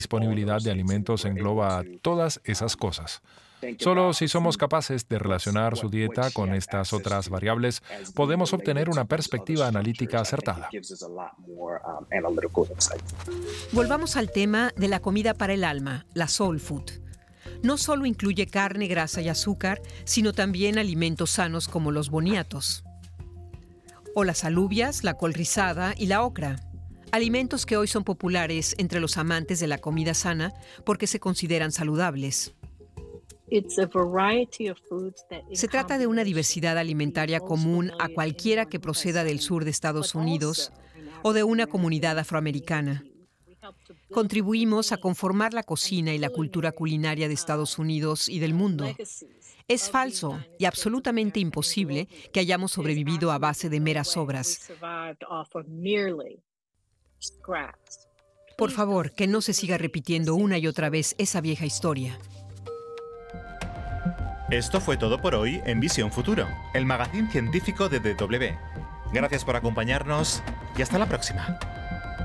disponibilidad de alimentos engloba todas esas cosas. Solo si somos capaces de relacionar su dieta con estas otras variables, podemos obtener una perspectiva analítica acertada. Volvamos al tema de la comida para el alma, la soul food. No solo incluye carne, grasa y azúcar, sino también alimentos sanos como los boniatos, o las alubias, la col rizada y la ocra. Alimentos que hoy son populares entre los amantes de la comida sana porque se consideran saludables. Se trata de una diversidad alimentaria común a cualquiera que proceda del sur de Estados Unidos o de una comunidad afroamericana. Contribuimos a conformar la cocina y la cultura culinaria de Estados Unidos y del mundo. Es falso y absolutamente imposible que hayamos sobrevivido a base de meras obras. Por favor, que no se siga repitiendo una y otra vez esa vieja historia. Esto fue todo por hoy en Visión Futuro, el magazín científico de DW. Gracias por acompañarnos y hasta la próxima.